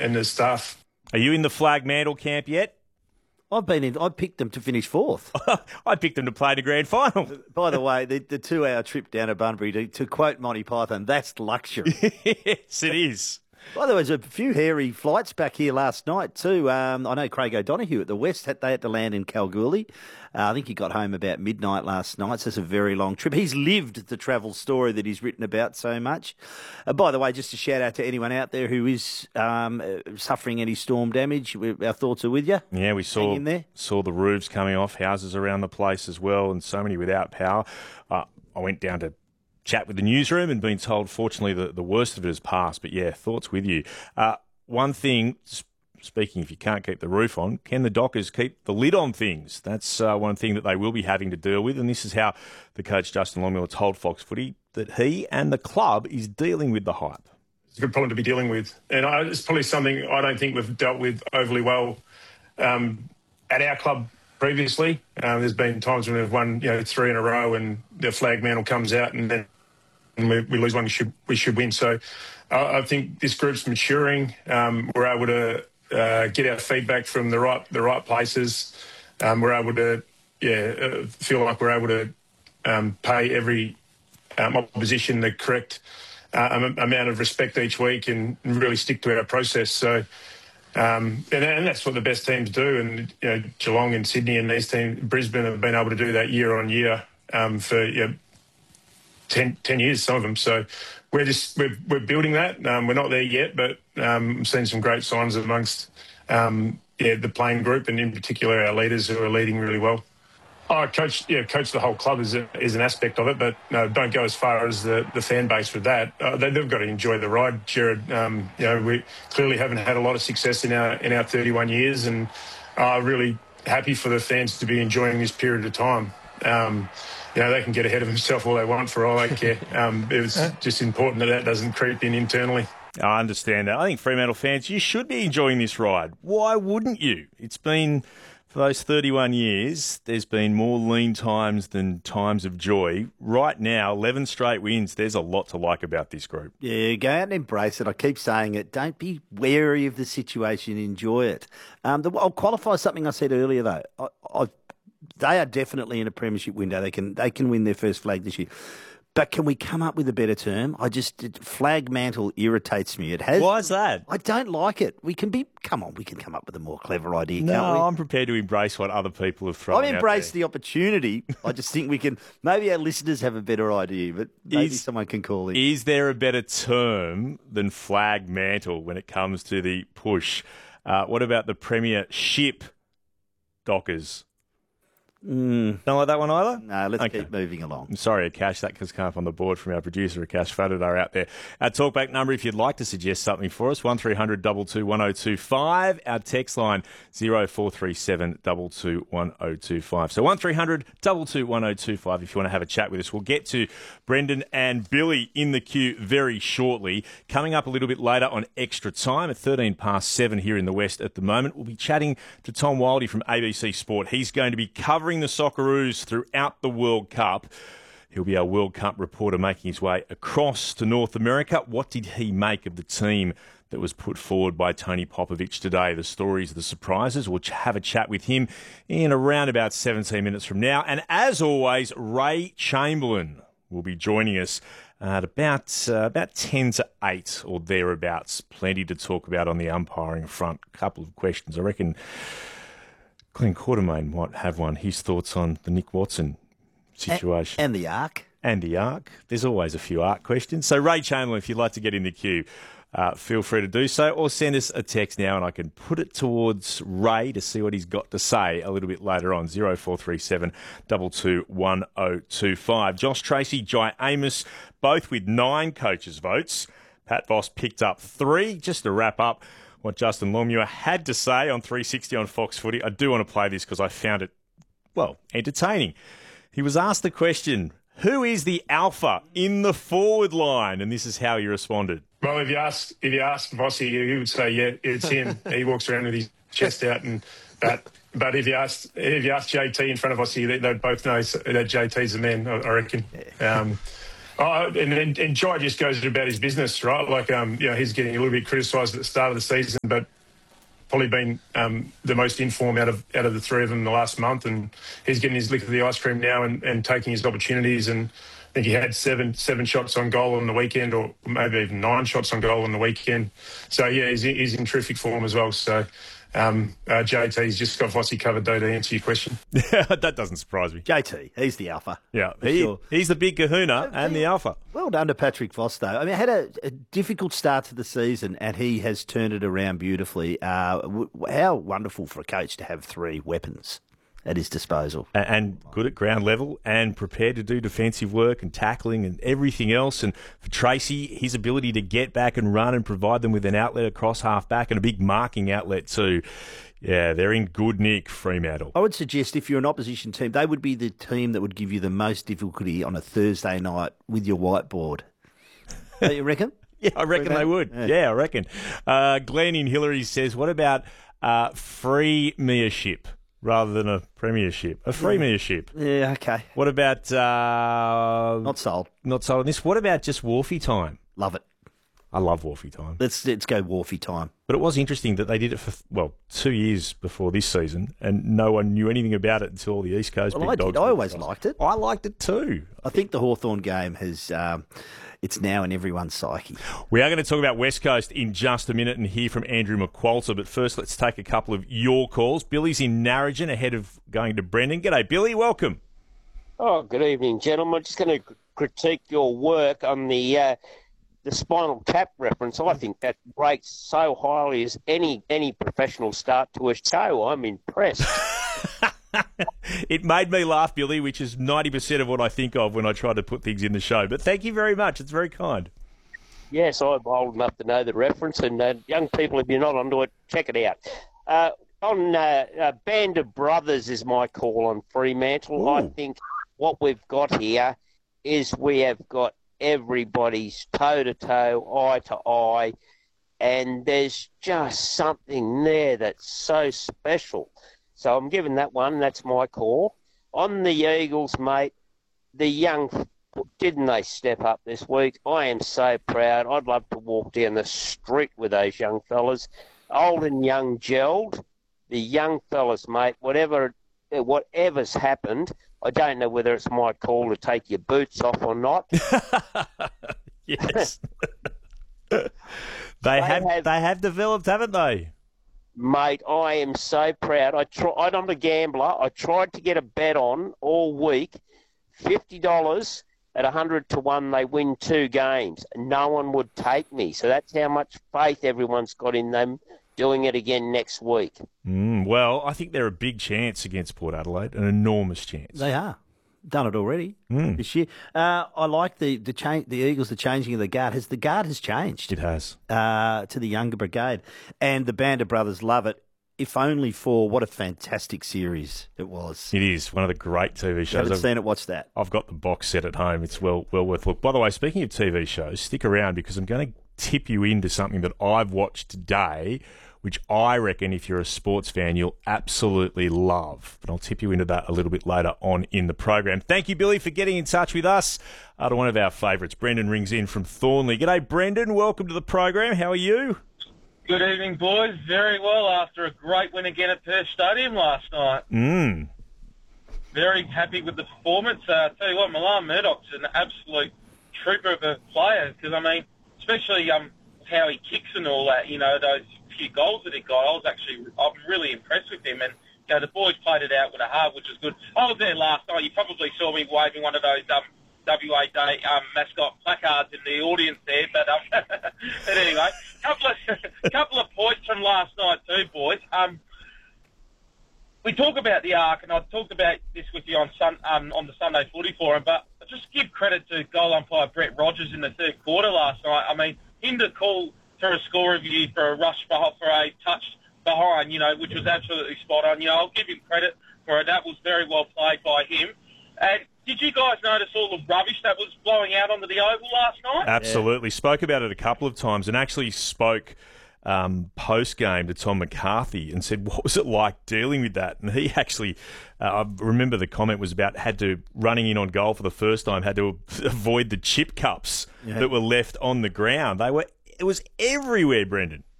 and the staff. Are you in the flag mantle camp yet? I've been in. I picked them to finish fourth. I picked them to play the grand final. By the way, the 2-hour trip down to Bunbury, to quote Monty Python, that's luxury. Yes, it is. Well, there was a few hairy flights back here last night too. I know Craig O'Donoghue at the West, they had to land in Kalgoorlie. I think he got home about midnight last night, so it's a very long trip. He's lived the travel story that he's written about so much. By the way, just a shout out to anyone out there who is suffering any storm damage. Our thoughts are with you. Yeah, we saw the roofs coming off, houses around the place as well, and so many without power. I went down to chat with the newsroom and been told, fortunately, the worst of it has passed. But, yeah, thoughts with you. One thing, speaking if you can't keep the roof on, can the Dockers keep the lid on things? That's one thing that they will be having to deal with, and this is how the coach, Justin Longmuir, told Fox Footy that he and the club is dealing with the hype. It's a good problem to be dealing with. And it's probably something I don't think we've dealt with overly well at our club previously. There's been times when we've won 3 in a row and the flag mantle comes out and then we lose one we should win. So I think this group's maturing. We're able to get our feedback from the right places. We're able to feel like we're able to pay every opposition the correct amount of respect each week and really stick to our process. So and that's what the best teams do. And Geelong and Sydney and these teams, Brisbane, have been able to do that year on year for 10 years, some of them. So we're building that. We're not there yet, but I'm seeing some great signs amongst the playing group and in particular our leaders who are leading really well. Coach the whole club is an aspect of it, but no, don't go as far as the fan base with that. They've got to enjoy the ride, Jared. We clearly haven't had a lot of success in our 31 years, and really happy for the fans to be enjoying this period of time. They can get ahead of themselves all they want for all I care. It was just important that doesn't creep in internally. I understand that. I think Fremantle fans, you should be enjoying this ride. Why wouldn't you? It's been, for those 31 years, there's been more lean times than times of joy. Right now, 11 straight wins. There's a lot to like about this group. Yeah, go out and embrace it. I keep saying it. Don't be wary of the situation. Enjoy it. I'll qualify something I said earlier, though. They are definitely in a premiership window. They can win their first flag this year. But can we come up with a better term? Flag mantle irritates me. It has. Why is that? I don't like it. We can come up with a more clever idea, can't we? No, I'm prepared to embrace what other people have thrown out there. I've embraced the opportunity. I just think we can, maybe our listeners have a better idea, but maybe someone can call in. Is there a better term than flag mantle when it comes to the push? What about the premiership Dockers? Don't like that one either? No, let's keep moving along. I'm sorry, Akash. That has come up on the board from our producer, Akash Fadadar, out there. Our talkback number, if you'd like to suggest something for us, 1300 22 1025. Our text line, 0437 22 1025. So 1300 22 1025 if you want to have a chat with us. We'll get to Brendan and Billy in the queue very shortly. Coming up a little bit later on Extra Time at 7:13 here in the West at the moment. We'll be chatting to Tom Wildey from ABC Sport. He's going to be covering the Socceroos throughout the World Cup. He'll be our World Cup reporter making his way across to North America. What did he make of the team that was put forward by Tony Popovic today? The stories, the surprises. We'll have a chat with him in around about 17 minutes from now. And as always, Ray Chamberlain will be joining us at about 10 to 8 or thereabouts. Plenty to talk about on the umpiring front. A couple of questions. I reckon Glenn Quartermain might have one. His thoughts on the Nick Watson situation. And the Arc. And the Arc. There's always a few Arc questions. So, Ray Chamberlain, if you'd like to get in the queue, feel free to do so, or send us a text now and I can put it towards Ray to see what he's got to say a little bit later on. 0437 22 1025. Josh Tracy, Jai Amos, both with 9 coaches' votes. Pat Voss picked up 3. Just to wrap up what Justin Longmuir had to say on 360 on Fox Footy. I do want to play this because I found it, entertaining. He was asked the question, who is the alpha in the forward line? And this is how he responded. Well, if you ask Vossi, he would say, yeah, it's him. He walks around with his chest out But if you ask JT in front of Vossi, they'd both know that JT's the man, I reckon. And Jai just goes about his business, right? Like, he's getting a little bit criticised at the start of the season, but probably been the most informed out of the three of them in the last month, and he's getting his lick of the ice cream now and taking his opportunities. And I think he had seven shots on goal on the weekend, or maybe even 9 shots on goal on the weekend. So yeah, he's in terrific form as well. So JT's just got Vossi covered though, to answer your question. That doesn't surprise me. JT, he's the alpha. Yeah, Sure. he's the big kahuna and the alpha. Well done to Patrick Voss, though. I mean, had a difficult start to the season, and he has turned it around beautifully. How wonderful for a coach to have 3 weapons at his disposal. And good at ground level and prepared to do defensive work and tackling and everything else. And for Tracy, his ability to get back and run and provide them with an outlet across half back and a big marking outlet too. Yeah, they're in good nick, Fremantle. I would suggest if you're an opposition team, they would be the team that would give you the most difficulty on a Thursday night with your whiteboard. Don't you reckon? Yeah, I reckon they would. Yeah, I reckon. Glenn in Hillary says, what about freemiership rather than a premiership? A freemiership. Yeah, okay. What about... Not sold. Not sold on this. What about just Wharfie time? Love it. I love Wharfie time. Let's go Wharfie time. But it was interesting that they did it for, 2 years before this season, and no one knew anything about it until the East Coast Well, big dogs. I always liked it. I liked it too. I think the Hawthorn game has... it's now in everyone's psyche. We are going to talk about West Coast in just a minute and hear from Andrew McQualter, but first let's take a couple of your calls. Billy's in Narrogin ahead of going to Brendan. G'day, Billy. Welcome. Oh, good evening, gentlemen. I'm just going to critique your work on the Spinal Tap reference. I think that rates so highly as any professional start to a show. I'm impressed. It made me laugh, Billy, which is 90% of what I think of when I try to put things in the show. But thank you very much. It's very kind. Yes, I'm old enough to know the reference, and young people, if you're not onto it, check it out. On Band of Brothers is my call on Fremantle. Ooh. I think what we've got here is we have got everybody's toe-to-toe, eye-to-eye, and there's just something there that's so special. So I'm giving that one. That's my call. On the Eagles, mate, didn't they step up this week? I am so proud. I'd love to walk down the street with those young fellas. Old and young gelled. The young fellas, mate, whatever's happened, I don't know whether it's my call to take your boots off or not. Yes. They have developed, haven't they? Mate, I am so proud. I'm a gambler. I tried to get a bet on all week, $50 at 100 to 1. They win 2 games. No one would take me. So that's how much faith everyone's got in them doing it again next week. Well, I think they're a big chance against Port Adelaide, an enormous chance. They are. Done it already this year. I like the Eagles, the changing of the guard. The guard has changed. It has. To the younger brigade. And the Band of Brothers love it, if only for what a fantastic series it was. It is one of the great TV shows. If you haven't seen it, watch that. I've got the box set at home. It's well worth a look. By the way, speaking of TV shows, stick around because I'm going to tip you into something that I've watched today, which I reckon if you're a sports fan, you'll absolutely love. But I'll tip you into that a little bit later on in the program. Thank you, Billy, for getting in touch with us. To one of our favourites, Brendan rings in from Thornley. G'day, Brendan. Welcome to the program. How are you? Good evening, boys. Very well after a great win again at Perth Stadium last night. Very happy with the performance. Tell you what, Milan Murdoch's an absolute trooper of a player because, I mean, especially how he kicks and all that, those few goals that he got, I'm really impressed with him. And the boys played it out with a heart, which is good. I was there last night. You probably saw me waving one of those WA Day mascot placards in the audience there. But anyway, couple of points from last night too, boys. We talk about the arc, and I talked about this with you on the Sunday Footy Forum. But just give credit to goal umpire Brett Rogers in the third quarter last night. I mean, him to call for a score review for a rush for a touch behind, which was absolutely spot on. I'll give him credit for it. That was very well played by him. And did you guys notice all the rubbish that was blowing out onto the oval last night? Absolutely. Yeah. Spoke about it a couple of times and actually spoke post game to Tom McCarthy and said, what was it like dealing with that? And he actually, I remember the comment was about running in on goal for the first time, had to avoid the chip cups that were left on the ground. It was everywhere, Brendan.